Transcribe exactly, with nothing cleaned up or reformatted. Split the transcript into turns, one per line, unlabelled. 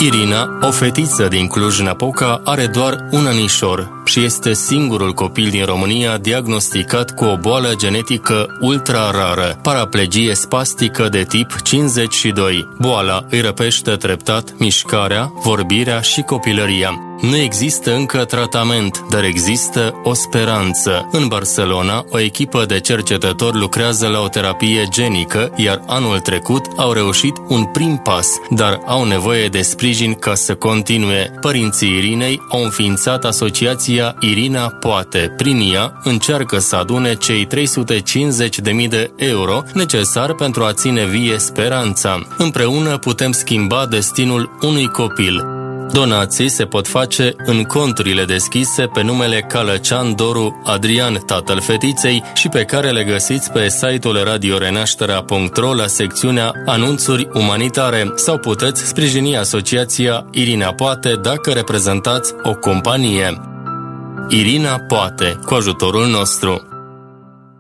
Irina, o fetiță din Cluj-Napoca, are doar un anișor și este singurul copil din România diagnosticat cu o boală genetică ultra-rară, paraplegie spastică de tip cincizeci și doi. Boala îi răpește treptat mișcarea, vorbirea și copilăria. Nu există încă tratament, dar există o speranță. În Barcelona, o echipă de cercetători lucrează la o terapie genică, iar anul trecut au reușit un prim pas, dar au nevoie de sprijin ca să continue. Părinții Irinei au înființat asociația Irina Poate. Prin ea încearcă să adune cei trei sute cincizeci de mii de euro necesari pentru a ține vie speranța. Împreună putem schimba destinul unui copil. Donații se pot face în conturile deschise pe numele Calăcean Doru Adrian, tatăl fetiței, și pe care le găsiți pe site-ul radio renașterea punct ro la secțiunea Anunțuri umanitare, sau puteți sprijini asociația Irina Poate dacă reprezentați o companie. Irina Poate, cu ajutorul nostru.